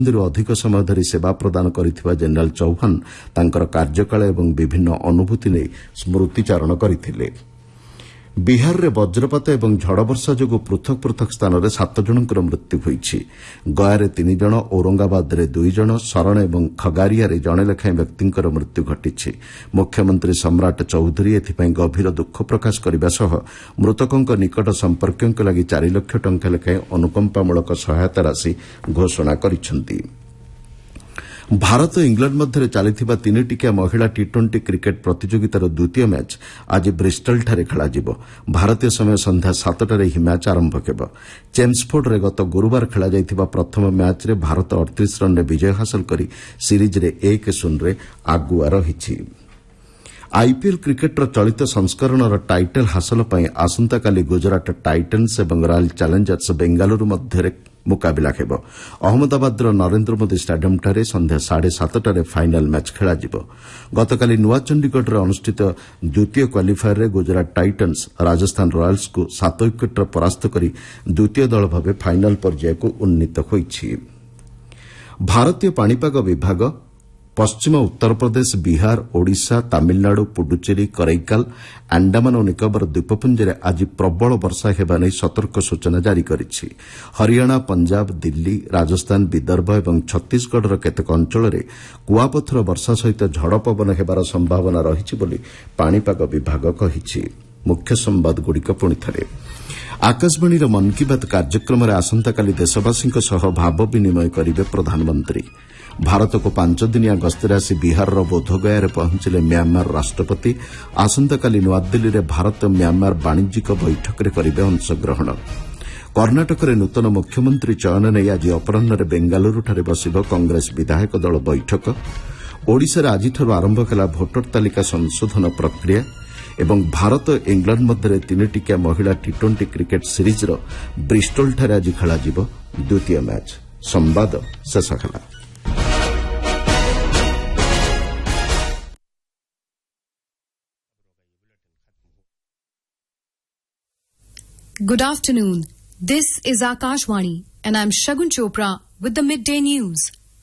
ଅଧିକ ସମୟ ଧରି ସେବା ପ୍ରଦାନ କରିଥିବା ଜେନେରାଲ ଚୌହାନ ତାଙ୍କର କାର୍ଯ୍ୟକାଳ ଏବଂ ବିଭିନ୍ନ ଅନୁଭୂତି ନେଇ ସ୍ମୃତିଚାରଣ କରିଥିଲେ। ବିହାରରେ ବଜ୍ରପାତ ଏବଂ ଝଡ଼ବର୍ଷା ଯୋଗୁଁ ପୃଥକ ପୃଥକ ସ୍ଥାନରେ 7 ଜଣଙ୍କର ମୃତ୍ୟୁ ହୋଇଛି। ଗୟାରେ 3 ଜଣ, ଔରଙ୍ଗାବାଦରେ 2 ଜଣ, ଶରଣ ଏବଂ ଖଗାରିଆରେ ଜଣେ ଲେଖାଏଁ ବ୍ୟକ୍ତିଙ୍କର ମୃତ୍ୟୁ ଘଟିଛି। ମୁଖ୍ୟମନ୍ତ୍ରୀ ସମ୍ରାଟ ଚୌଧୁରୀ ଏଥିପାଇଁ ଗଭୀର ଦୁଃଖ ପ୍ରକାଶ କରିବା ସହ ମୃତକଙ୍କ ନିକଟ ସମ୍ପର୍କୀୟଙ୍କ ଲାଗି 4 ଲକ୍ଷ ଟଙ୍କା ଲେଖାଏଁ ଅନୁକମ୍ପାମୂଳକ ସହାୟତା ରାଶି ଘୋଷଣା କରିଛନ୍ତି। ଭାରତ ଓ ଇଂଲଣ୍ଡ ମଧ୍ୟରେ ଚାଲିଥିବା 3 ଟିକିଆ ମହିଳା ଟି-20 କ୍ରିକେଟ୍ ପ୍ରତିଯୋଗିତାର ଦ୍ୱିତୀୟ ମ୍ୟାଚ୍ ଆଜି ବ୍ରିଷ୍ଟଲଠାରେ ଖେଳାଯିବ। ଭାରତୀୟ ସମୟ ସନ୍ଧ୍ୟା 7ଟାରେ ଏହି ମ୍ୟାଚ୍ ଆରମ୍ଭ ହେବ। ଚେମ୍ସଫୋର୍ଡରେ ଗତ ଗୁରୁବାର ଖେଳାଯାଇଥିବା ପ୍ରଥମ ମ୍ୟାଚ୍ରେ ଭାରତ 38 ରନ୍ରେ ବିଜୟ ହାସଲ କରି ସିରିଜ୍ରେ 1-0ରେ ଆଗୁଆ ରହିଛି। ଆଇପିଏଲ୍ କ୍ରିକେଟ୍ର ଚଳିତ ସଂସ୍କରଣର ଟାଇଟଲ୍ ହାସଲ ପାଇଁ ଆସନ୍ତାକାଲି ଗୁଜରାଟ ଟାଇଟନ୍ସ ଏବଂ ରୟାଲ୍ ଚ୍ୟାଲେଞ୍ଜର୍ସ ବେଙ୍ଗାଲୁରୁ ମଧ୍ୟରେ ମୁକାବିଲା ହେବ। ଅହମ୍ମଦାବାଦର ନରେନ୍ଦ୍ର ମୋଦି ଷ୍ଟାଡିୟମ୍ଠାରେ ସନ୍ଧ୍ୟା 7:30ଟାରେ ଫାଇନାଲ୍ ମ୍ୟାଚ୍ ଖେଳାଯିବ। ଗତକାଲି ନୂଆ ଚଣ୍ଡିଗଡ଼ରେ ଅନୁଷ୍ଠିତ ଦ୍ୱିତୀୟ କ୍ୱାଲିଫାୟରରେ ଗୁଜରାଟ ଟାଇଟନ୍ସ ରାଜସ୍ଥାନ ରୟାଲ୍ସକୁ 7 ୱିକେଟ୍ରେ ପରାସ୍ତ କରି ଦ୍ୱିତୀୟ ଦଳ ଭାବେ ଫାଇନାଲ୍ ପର୍ଯ୍ୟାୟକୁ ଉନ୍ନୀତ ହୋଇଛି। ଭାରତୀୟ ପାଣିପାଗ ବିଭାଗ ପଶ୍ଚିମ ଉତ୍ତରପ୍ରଦେଶ, ବିହାର, ଓଡ଼ିଶା, ତାମିଲନାଡୁ, ପୁଡୁଚେରୀ, କରେଇକାଲ, ଆଣ୍ଡାମାନ ଓ ନିକୋବର ଦ୍ୱୀପପୁଞ୍ଜରେ ଆଜି ପ୍ରବଳ ବର୍ଷା ହେବା ନେଇ ସତର୍କ ସୂଚନା ଜାରି କରିଛି। ହରିୟାଣା, ପଞ୍ଜାବ, ଦିଲ୍ଲୀ, ରାଜସ୍ଥାନ, ବିଦର୍ଭ ଏବଂ ଛତିଶଗଡ଼ର କେତେକ ଅଞ୍ଚଳରେ କୁଆପଥର ବର୍ଷା ସହିତ ଝଡ଼ ପବନ ହେବାର ସମ୍ଭାବନା ରହିଛି ବୋଲି ପାଣିପାଗ ବିଭାଗ କହିଛି। ମୁଖ୍ୟ ସମ୍ବାଦଗୁଡ଼ିକ ପୁଣିଥରେ। ଆକାଶବାଣୀର ମନ୍ କି ବାତ୍ କାର୍ଯ୍ୟକ୍ରମରେ ଆସନ୍ତାକାଲି ଦେଶବାସୀଙ୍କ ସହ ଭାବ ବିନିମୟ କରିବେ ପ୍ରଧାନମନ୍ତ୍ରୀ। ଭାରତକୁ 5 ଦିନିଆ ଗସ୍ତରେ ଆସି ବିହାରର ବୋଧଗୟାରେ ପହଞ୍ଚିଲେ ମ୍ୟାମାର ରାଷ୍ଟ୍ରପତି। ଆସନ୍ତାକାଲି ନୂଆଦିଲ୍ଲୀରେ ଭାରତ ମ୍ୟାମାର ବାଣିଜ୍ୟିକ ବୈଠକରେ କରିବେ ଅଂଶଗ୍ରହଣ। କର୍ଣ୍ଣାଟକରେ ନୂତନ ମୁଖ୍ୟମନ୍ତ୍ରୀ ଚୟନ ନେଇ ଆଜି ଅପରାହ୍ନରେ ବେଙ୍ଗାଲୁରୁଠାରେ ବସିବ କଂଗ୍ରେସ ବିଧାୟକ ଦଳ ବୈଠକ। ଓଡ଼ିଶାରେ ଆଜିଠାରୁ ଆରମ୍ଭ ହେଲା ଭୋଟର ତାଲିକା ସଂଶୋଧନ ପ୍ରକ୍ରିୟା ଏବଂ ଭାରତ ଓ ଇଂଲଣ୍ଡ ମଧ୍ୟରେ 3 ଟିକିଆ ମହିଳା ଟି-20 କ୍ରିକେଟ୍ ସିରିଜ୍ର ବ୍ରିଷ୍ଟୋଲଠାରେ ଆଜି ଖେଳାଯିବ ଦ୍ୱିତୀୟ ମ୍ୟାଚ୍। ସମ୍ବାଦ ଶେଷ ହେଲା। Good afternoon. This is Akashvani and I'm Shagun Chopra with the midday news.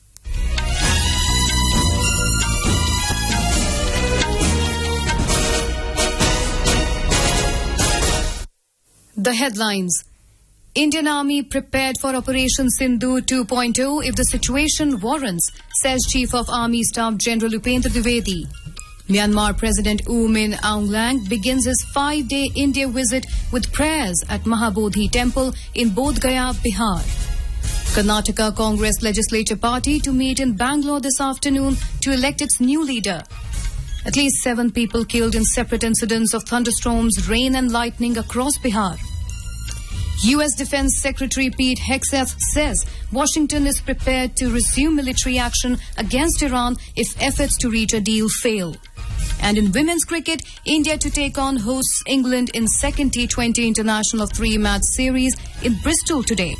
The headlines. Indian Army prepared for Operation Sindoor 2.0 if the situation warrants, says Chief of Army Staff General Upendra Dwivedi. Myanmar President U Min Aung Hlaing begins his 5-day India visit with prayers at Mahabodhi Temple in Bodh Gaya, Bihar. Karnataka Congress Legislature Party to meet in Bangalore this afternoon to elect its new leader. At least 7 people killed in separate incidents of thunderstorms, rain and lightning across Bihar. U.S. Defense Secretary Pete Hegseth says Washington is prepared to resume military action against Iran if efforts to reach a deal fail. And in women's cricket, India to take on hosts England in second T20 international 3-match series in Bristol today.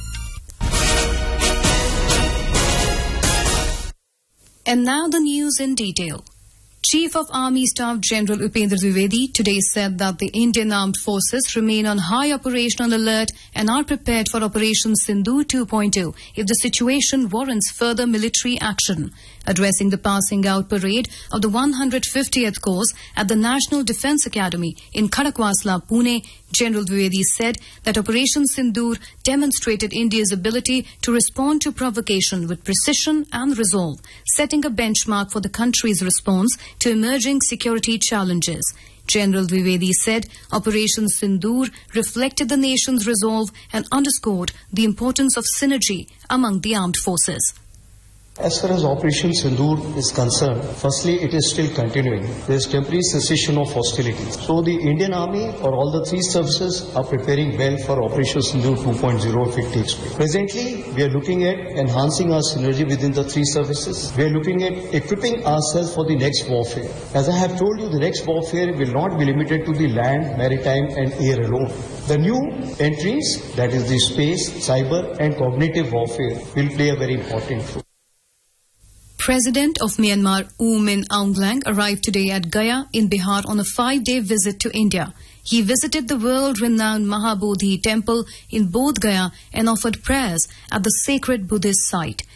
And now the news in detail. Chief of Army Staff General Upendra Dwivedi today said that the Indian Armed Forces remain on high operational alert and are prepared for Operation Sindoor 2.0 if the situation warrants further military action. Addressing the passing out parade of the 150th course at the National Defence Academy in Khadakwasla, Pune, General Dwivedi said that Operation Sindoor demonstrated India's ability to respond to provocation with precision and resolve, setting a benchmark for the country's response to emerging security challenges. General Dwivedi said Operation Sindoor reflected the nation's resolve and underscored the importance of synergy among the armed forces. As far as Operation Sindoor is concerned, firstly, it is still continuing. There is temporary cessation of hostilities. So the Indian Army or all the 3 services are preparing well for Operation Sindoor 2.0 if it takes place. Presently, we are looking at enhancing our synergy within the 3 services. We are looking at equipping ourselves for the next warfare. As I have told you, the next warfare will not be limited to the land, maritime and air alone. The new entries, that is the space, cyber and cognitive warfare, will play a very important role. President of Myanmar U Min Aung Hlaing arrived today at Gaya in Bihar on a 5-day visit to India. He visited the world-renowned Mahabodhi Temple in Bodh Gaya and offered prayers at the sacred Buddhist site.